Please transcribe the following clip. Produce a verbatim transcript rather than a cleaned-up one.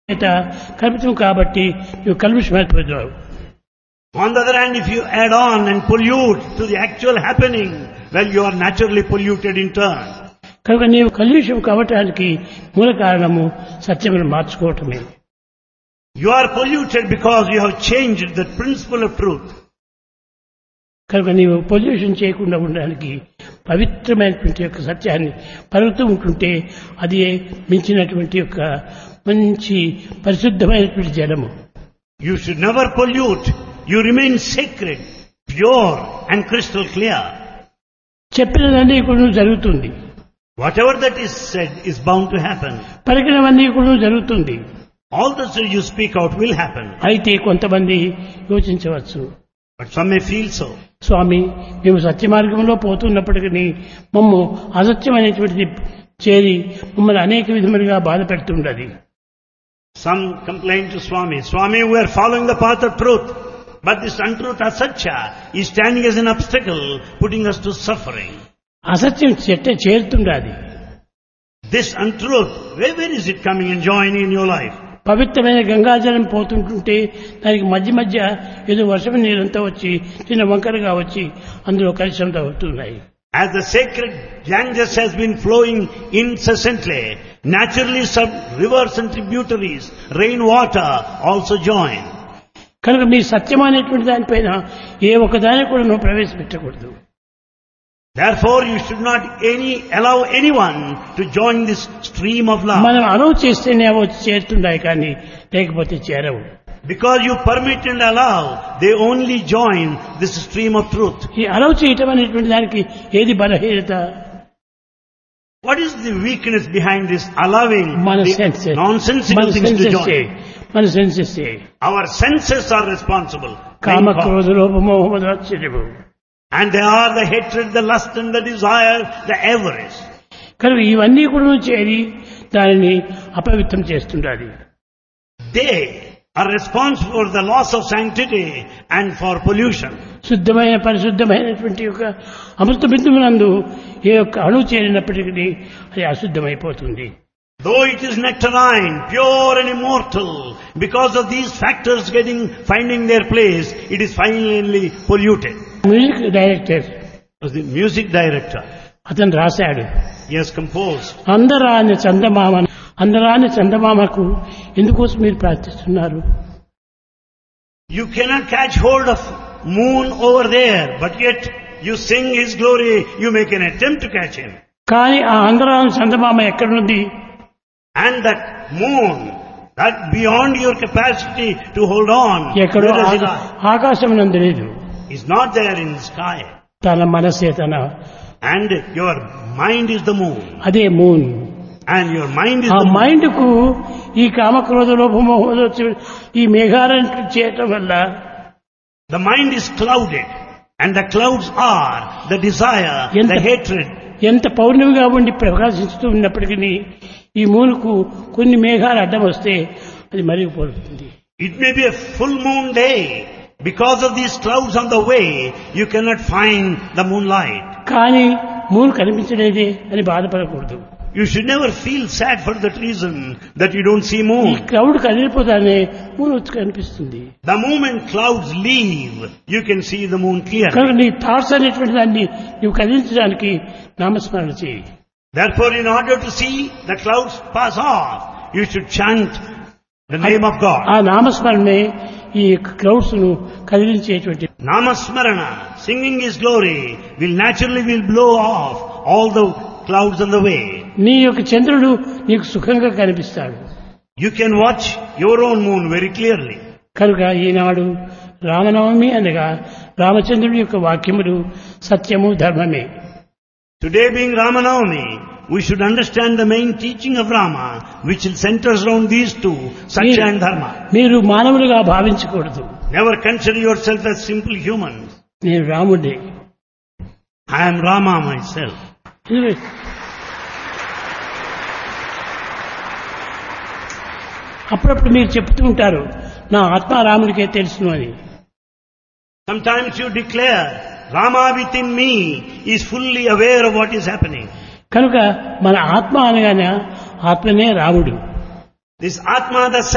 కల్పితం కాబట్టి నువ్వు కల్పితమైపోతావు. On the other hand, if you add on and pollute to the actual happening, well, you are naturally polluted in turn. కనుక నీవు కలుషితం కావటానికి మూల కారణము సత్యమును మార్చుకోవటమే. You are polluted because you have changed the principle of truth. కనుక నీవు pollution చేయకుండా ఉండడానికి పవిత్రమైనటువంటి యొక్క సత్యాన్ని పలుకుతూ ఉంటుంటే అది మించినటువంటి యొక్క మంచి పరిశుద్ధమైనటువంటి జలము. You should never pollute. You remain sacred, pure and crystal clear. చెప్పినదన్నీ కూడా జరుగుతుంది. Whatever that is said is bound to happen. పలికినవన్నీ కూడా జరుగుతుంది. All that you speak out will happen. అయితే కొంతమంది యోచించవచ్చు, But some may feel so. స్వామి మేము సత్య మార్గంలో పోతున్నప్పటికీ మమ్ము అసత్యమైనటువంటిది చేరి మమ్మల్ని అనేక విధములుగా బాధ పెడుతుండది. Some complain to Swami, Swami, we are following the path of truth, but this untruth asatya is standing as an obstacle, putting us to suffering. అసత్యం చెట్ట చేరుతుండది. This untruth, where, where is it coming and joining in your life? పవిత్రమైన గంగాజలం పోతుంటుంటే దానికి మధ్య మధ్య ఏదో వర్షం నీరంతా వచ్చి చిన్న వంకరగా వచ్చి అందులో కలిసంతా అవుతున్నాయి. As the sacred Ganges has been flowing incessantly, naturally some rivers and tributaries, rainwater also join. కనుక మీ సత్యమైనటువంటి దానిపైన ఏ ఒక్కదాన్ని కూడా నువ్వు ప్రవేశపెట్టకూడదు. Therefore, you should not any allow anyone to join this stream of love. మనం అలౌ చేస్తేనే అవి వచ్చి చేరుతుంటాయి కానీ లేకపోతే చేరవు. Because you permit and allow, they only join this stream of truth. ఈ అలౌ చేయటం అనేటువంటి దానికి ఏది బలహీనత? What is the weakness behind this allowing మన the senses nonsensical things to join? మన senses Our senses are responsible. కామ క్రోధ లోభ మోహ మదాశ్చర్యము. And they are the hatred, the lust and the desire, the avarice. కనుక ఇవన్నీ కూడా చేరి దానిని అపవిత్రం చేస్తుండాలి. They are responsible for the loss of sanctity and for pollution. శుద్ధమైన పరిశుద్ధమైనటువంటి యొక్క అమృత బిందువునందు ఏ యొక్క అణువు చేరినప్పటికీ అది అశుద్ధమైపోతుంది. Though it is nectarine, pure and immortal, because of these factors getting finding their place, it is finally polluted. Music director Was the music director. అతను రాశాడు, He has composed. అందరాని చందమామ అందరాని చందమామకు ఎందుకోసం మీరు ప్రార్థిస్తున్నారు? You cannot catch hold of moon over there, but yet you sing his glory, you make an attempt to catch him. కానీ ఆ అందరాని చందమామ ఎక్కడుంది? And that moon, that beyond your capacity to hold on, ఎక్కడో where does it lie? ఆకాశం నందు లేదు, Is not there in the sky. తన మనసే తన And your mind is the moon. అదే moon. And your mind is ఆ the moon. Mind కు ఈ కామక్రోధ లోభమో ఈ మేఘాలను చేయటం వల్ల The mind is clouded. And the clouds are the desire, Enta- the hatred. ఎంత పౌర్ణమిగా ఉండి ప్రకాశిస్తూ ఉన్నప్పటికీ ఈ మూనుకు కొన్ని మేఘాలు అడ్డం వస్తే అది మరిగిపోతుంది. It may be a full moon day. Because of these clouds on the way, you cannot find the moonlight. కానీ మూన్ కనిపించలేదే అని బాధపడకూడదు. You should never feel sad for that reason that you don't see ఈ moon. Cloud కదిలిపోతానే moon వచ్చి కనిపిస్తుంది. The moment clouds leave, you can see the moon clearly. కనుక నీ thoughts అనేటువంటి దాన్ని నువ్వు కదిలించడానికి నామస్మరణ చేయి. Therefore, in order to see the clouds pass off, you should chant the name of God. ఆ నామస్మరణే ఈ క్లౌడ్స్ ను కదిలించేటువంటి. Namasmarana, singing His glory, will naturally will blow off all the clouds on the way. నీ యొక్క చంద్రుడు నీకు సుఖంగా కనిపిస్తాడు. You can watch your own moon very clearly. కనుక ఈనాడు రామనవమి అనగా రామచంద్రుడి యొక్క వాక్యములు సత్యము ధర్మమే. Today being Ramanavami, we should understand the main teaching of Rama, which centers around these two, Satya and Dharma. మీరు మానవులుగా భావించకూడదు. Never consider yourself as simple humans. నేను రాముడే. I am Rama myself. అప్పుడప్పుడు మీరు చెప్తూ ఉంటారు, నా ఆత్మ రాముడికే తెలుసును అని. Sometimes you declare, Rama within me is fully aware of what is happening. కనుక మన ఆత్మ అనగానే ఆత్మనే రాముడు. This Atma, the